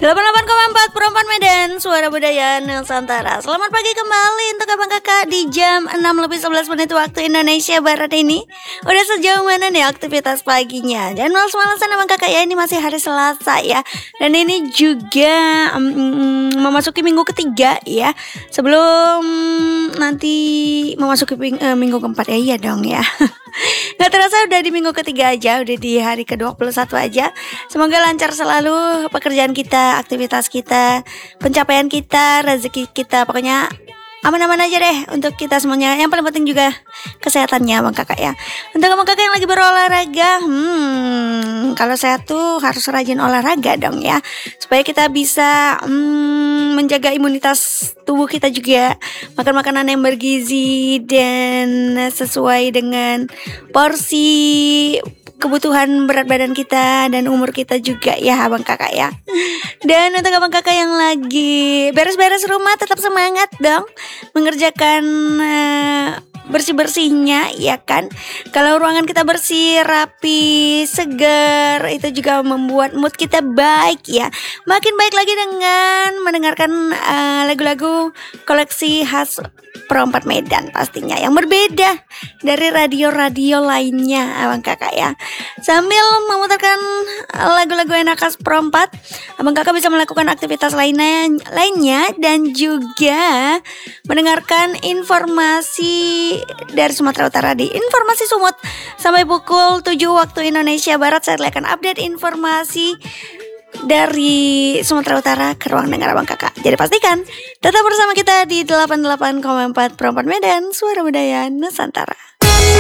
88,4 Perempuan Medan, Suara Budaya Nusantara. Selamat pagi kembali untuk abang kakak di jam 6:11 waktu Indonesia Barat ini. Udah sejauh mana nih aktivitas paginya? Jangan males-malesan abang kakak ya, ini masih hari Selasa ya. Dan ini juga memasuki minggu ketiga ya. Sebelum nanti memasuki minggu keempat ya, iya dong ya. Gak terasa udah di minggu ketiga aja, udah di hari ke-21 aja. Semoga lancar selalu pekerjaan kita, aktivitas kita, pencapaian kita, rezeki kita. Pokoknya aman-aman aja deh untuk kita semuanya. Yang paling penting juga kesehatannya abang kakak ya. Untuk abang kakak yang lagi berolahraga, kalau sehat tuh harus rajin olahraga dong ya, supaya kita bisa menjaga imunitas tubuh kita juga. Makan makanan yang bergizi dan sesuai dengan porsi kebutuhan berat badan kita dan umur kita juga ya abang kakak ya. Dan untuk abang kakak yang lagi beres-beres rumah, tetap semangat dong mengerjakan bersih-bersihnya ya kan. Kalau ruangan kita bersih, rapi, segar, itu juga membuat mood kita baik ya. Makin baik lagi dengan mendengarkan lagu-lagu koleksi khas Perempat Medan pastinya, yang berbeda dari radio-radio lainnya abang kakak ya. Sambil memutarkan lagu-lagu enak khas Perempat, abang kakak bisa melakukan aktivitas lainnya dan juga mendengarkan informasi dari Sumatera Utara di Informasi Sumut. Sampai pukul 7 waktu Indonesia Barat, saya akan update informasi dari Sumatera Utara ke ruang dengar abang kakak. Jadi pastikan tetap bersama kita di 88,4 Perempuan Medan, Suara Budaya Nusantara.